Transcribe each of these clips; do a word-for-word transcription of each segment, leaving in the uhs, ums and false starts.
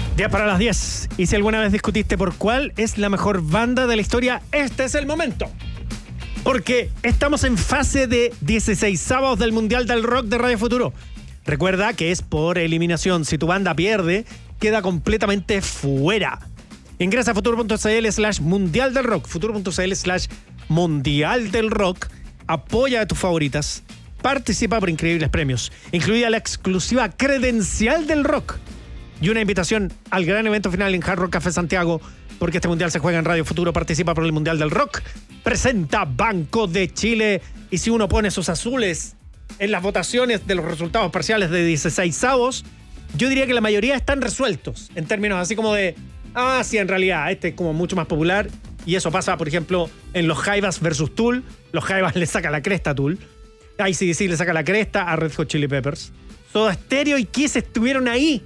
diez para las diez. Y si alguna vez discutiste por cuál es la mejor banda de la historia, este es el momento. Porque estamos en fase de dieciséis sábados del Mundial del Rock de Radio Futuro. Recuerda que es por eliminación. Si tu banda pierde, queda completamente fuera. Ingresa a futuro.cl slash mundial del rock. Futuro.cl slash mundial del rock. Apoya a tus favoritas. Participa por increíbles premios, incluida la exclusiva credencial del rock y una invitación al gran evento final en Hard Rock Café Santiago, porque este mundial se juega en Radio Futuro. Participa por el Mundial del Rock. Presenta Banco de Chile. Y si uno pone sus azules en las votaciones de los resultados parciales de dieciséis avos, yo diría que la mayoría están resueltos en términos así como de, ah, sí, en realidad este es como mucho más popular. Y eso pasa, por ejemplo, en los Jaivas versus Tool. Los Jaivas le saca la cresta a Tool. I C D C le saca la cresta a Red Hot Chili Peppers. Soda Stereo y Kiss estuvieron ahí.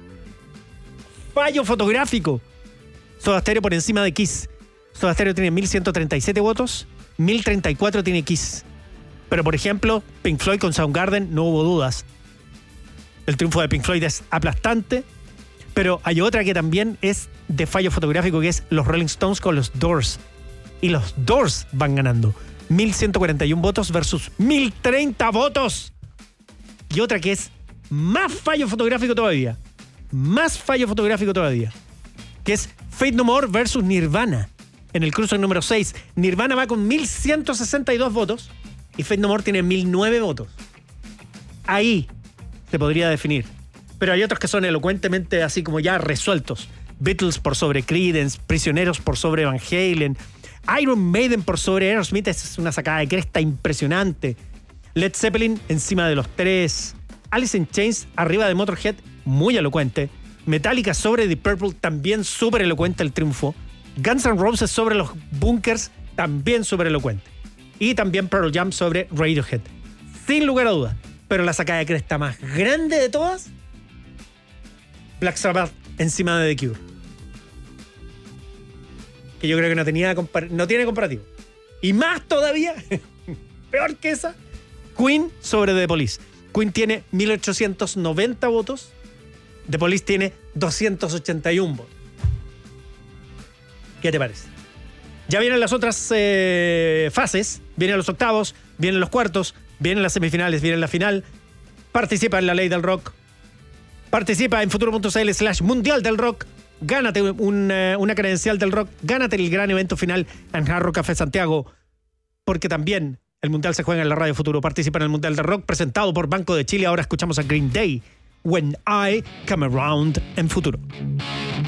Fallo fotográfico. Soda Stereo por encima de Kiss. Soda Stereo tiene mil ciento treinta y siete votos. mil treinta y cuatro tiene Kiss. Pero, por ejemplo, Pink Floyd con Soundgarden no hubo dudas. El triunfo de Pink Floyd es aplastante. Pero hay otra que también es de fallo fotográfico, que es los Rolling Stones con los Doors. Y los Doors van ganando. mil ciento cuarenta y uno votos versus mil treinta votos. Y otra que es más fallo fotográfico todavía. Más fallo fotográfico todavía. Que es Faith No More versus Nirvana. En el cruce número seis. Nirvana va con mil ciento sesenta y dos votos. Y Faith No More tiene mil nueve votos. Ahí se podría definir. Pero hay otros que son elocuentemente así como ya resueltos. Beatles por sobre Creedence. Prisioneros por sobre Van Halen. Iron Maiden por sobre Aerosmith es una sacada de cresta impresionante. Led Zeppelin encima de los tres. Alice in Chains arriba de Motorhead, muy elocuente. Metallica sobre The Purple, también súper elocuente el triunfo. Guns N' Roses sobre los Bunkers, también súper elocuente. Y también Pearl Jam sobre Radiohead, sin lugar a dudas. Pero la sacada de cresta más grande de todas, Black Sabbath encima de The Cure, que yo creo que no tenía compar- no tiene comparativo. Y más todavía, peor que esa, Queen sobre The Police. Queen tiene mil ochocientos noventa votos, The Police tiene doscientos ochenta y uno votos. ¿Qué te parece? Ya vienen las otras eh, fases, vienen los octavos, vienen los cuartos, vienen las semifinales, vienen la final. Participa en la ley del rock. Participa en futuro.cl slash mundial del rock. Gánate un, uh, una credencial del rock. Gánate el gran evento final en Hard Rock Café Santiago. Porque también el Mundial se juega en la Radio Futuro. Participa en el Mundial del Rock presentado por Banco de Chile. Ahora escuchamos a Green Day, When I Come Around, en Futuro.